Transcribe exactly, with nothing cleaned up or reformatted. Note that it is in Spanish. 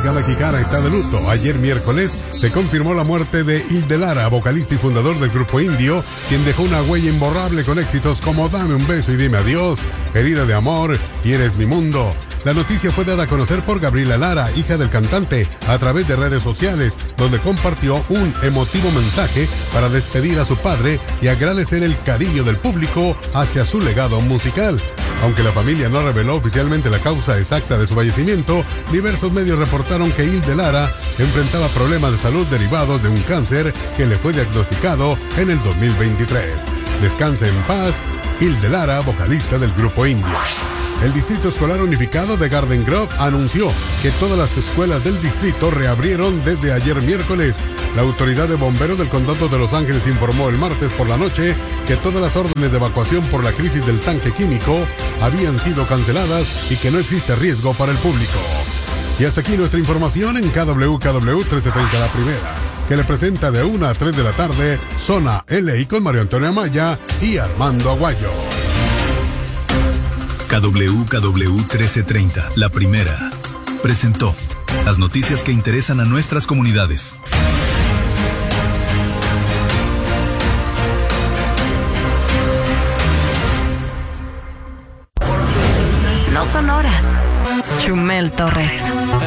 música mexicana está de luto. Ayer miércoles se confirmó la muerte de Hilde Lara, vocalista y fundador del grupo Indio, quien dejó una huella imborrable con éxitos como Dame un beso y dime adiós, Herida de amor y Eres mi mundo. La noticia fue dada a conocer por Gabriela Lara, hija del cantante, a través de redes sociales, donde compartió un emotivo mensaje para despedir a su padre y agradecer el cariño del público hacia su legado musical. Aunque la familia no reveló oficialmente la causa exacta de su fallecimiento, diversos medios reportaron que Hilde Lara enfrentaba problemas de salud derivados de un cáncer que le fue diagnosticado en el dos mil veintitrés. Descanse en paz, Hilde Lara, vocalista del grupo Indio. El Distrito Escolar Unificado de Garden Grove anunció que todas las escuelas del distrito reabrieron desde ayer miércoles. La autoridad de bomberos del condado de Los Ángeles informó el martes por la noche que todas las órdenes de evacuación por la crisis del tanque químico habían sido canceladas y que no existe riesgo para el público. Y hasta aquí nuestra información en K W K W trece treinta La Primera, que le presenta de una a tres de la tarde Zona L A con Mario Antonio Amaya y Armando Aguayo. K W K W trece treinta, La Primera, presentó las noticias que interesan a nuestras comunidades. No son horas. Chumel Torres.